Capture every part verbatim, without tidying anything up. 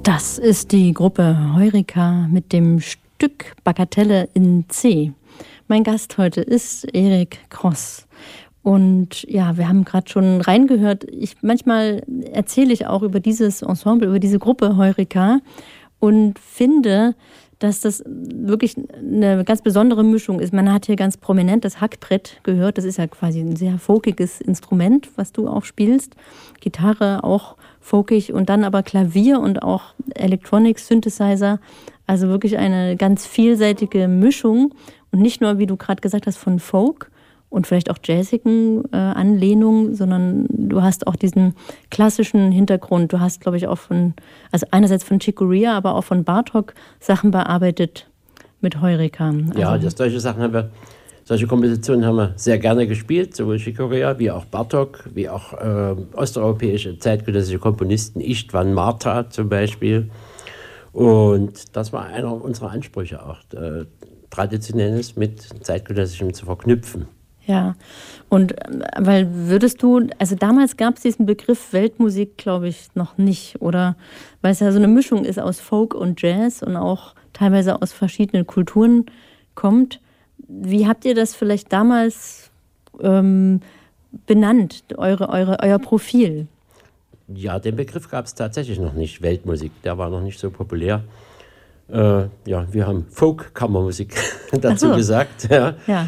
Das ist die Gruppe Heureka mit dem Stück Bagatelle in C. Mein Gast heute ist Erik Kross. Und ja, wir haben gerade schon reingehört. Ich, manchmal erzähle ich auch über dieses Ensemble, über diese Gruppe Heureka und finde, dass das wirklich eine ganz besondere Mischung ist. Man hat hier ganz prominent das Hackbrett gehört. Das ist ja quasi ein sehr folkiges Instrument, was du auch spielst. Gitarre auch folkig und dann aber Klavier und auch Electronic Synthesizer. Also wirklich eine ganz vielseitige Mischung. Und nicht nur, wie du gerade gesagt hast, von Folk und vielleicht auch jazzigen äh, Anlehnungen, sondern du hast auch diesen klassischen Hintergrund. Du hast, glaube ich, auch von, also einerseits von Chick Corea, aber auch von Bartók Sachen bearbeitet mit Heureka. Also ja, das, solche Sachen haben wir, solche Kompositionen haben wir sehr gerne gespielt, sowohl Chick Corea wie auch Bartók, wie auch äh, osteuropäische zeitgenössische Komponisten, Istvan Marta zum Beispiel. Und das war einer unserer Ansprüche auch, äh, Traditionelles mit Zeitgenössischem zu verknüpfen. Ja, und weil würdest du, also damals gab es diesen Begriff Weltmusik, glaube ich, noch nicht, oder? Weil es ja so eine Mischung ist aus Folk und Jazz und auch teilweise aus verschiedenen Kulturen kommt. Wie habt ihr das vielleicht damals ähm, benannt, eure, eure, euer Profil? Ja, den Begriff gab es tatsächlich noch nicht, Weltmusik, der war noch nicht so populär. Äh, ja, wir haben Folk-Kammermusik dazu so. gesagt. Ja. ja.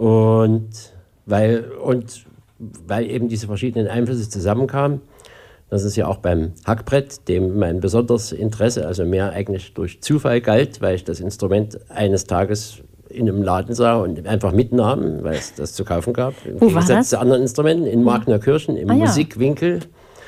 Und weil, und weil eben diese verschiedenen Einflüsse zusammenkamen, das ist ja auch beim Hackbrett, dem mein besonderes Interesse, also mehr eigentlich durch Zufall galt, weil ich das Instrument eines Tages in einem Laden sah und einfach mitnahm, weil es das zu kaufen gab. Im Wo Gegensatz war das? zu anderen Instrumenten, in Magnerkirchen, im ah, ja. Musikwinkel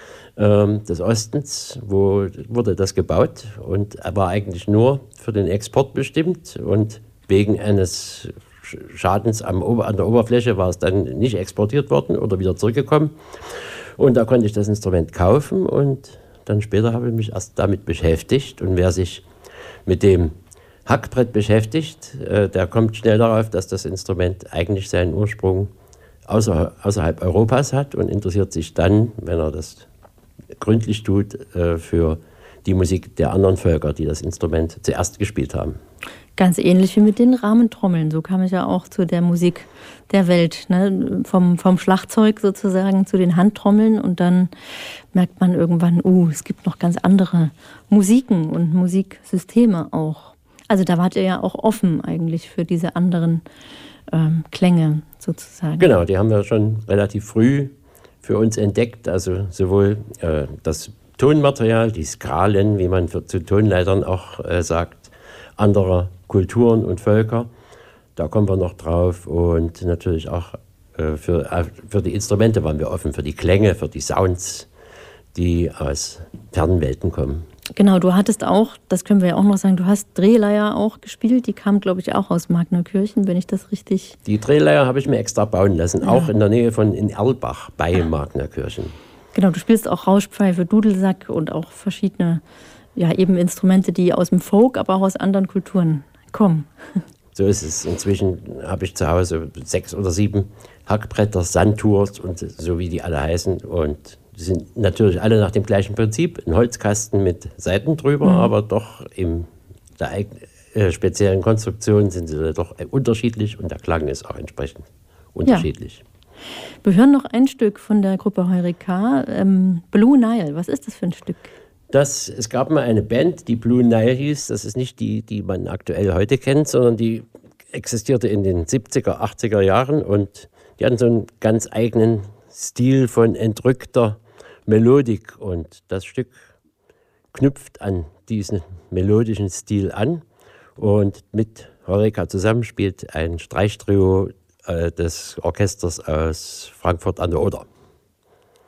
ähm, des Ostens, wo wurde das gebaut und war eigentlich nur für den Export bestimmt und wegen eines Schadens am Ober- an der Oberfläche war es dann nicht exportiert worden oder wieder zurückgekommen. Und da konnte ich das Instrument kaufen und dann später habe ich mich erst damit beschäftigt. Und wer sich mit dem Hackbrett beschäftigt, äh, der kommt schnell darauf, dass das Instrument eigentlich seinen Ursprung außer, außerhalb Europas hat und interessiert sich dann, wenn er das gründlich tut, äh, für die Musik der anderen Völker, die das Instrument zuerst gespielt haben. Ganz ähnlich wie mit den Rahmentrommeln. So kam ich ja auch zu der Musik der Welt. Ne? Vom, vom Schlagzeug sozusagen zu den Handtrommeln. Und dann merkt man irgendwann, uh, es gibt noch ganz andere Musiken und Musiksysteme auch. Also da wart ihr ja auch offen eigentlich für diese anderen ähm, Klänge sozusagen. Genau, die haben wir schon relativ früh für uns entdeckt. Also sowohl äh, das Tonmaterial, die Skalen, wie man für, zu Tonleitern auch äh, sagt, anderer Kulturen und Völker, da kommen wir noch drauf und natürlich auch äh, für, äh, für die Instrumente waren wir offen, für die Klänge, für die Sounds, die aus fernen Welten kommen. Genau, du hattest auch, das können wir ja auch noch sagen, du hast Drehleier auch gespielt, die kam, glaube ich, auch aus Magnerkirchen, wenn ich das richtig... Die Drehleier habe ich mir extra bauen lassen, ja. Auch in der Nähe von in Erlbach bei ja. Magnerkirchen. Genau, du spielst auch Rauschpfeife, Dudelsack und auch verschiedene, ja, eben Instrumente, die aus dem Folk, aber auch aus anderen Kulturen kommen. So ist es. Inzwischen habe ich zu Hause sechs oder sieben Hackbretter, Sandtours und so wie die alle heißen. Und die sind natürlich alle nach dem gleichen Prinzip. Ein Holzkasten mit Saiten drüber, mhm. aber doch in der äh, speziellen Konstruktion sind sie doch unterschiedlich und der Klang ist auch entsprechend unterschiedlich. Ja. Wir hören noch ein Stück von der Gruppe Heureka, ähm, Blue Nile. Was ist das für ein Stück? Das, es gab mal eine Band, die Blue Nile hieß. Das ist nicht die, die man aktuell heute kennt, sondern die existierte in den siebziger, achtziger Jahren. Und die hatten so einen ganz eigenen Stil von entrückter Melodik. Und das Stück knüpft an diesen melodischen Stil an. Und mit Heureka zusammen spielt ein Streichtrio äh, des Orchesters aus Frankfurt an der Oder.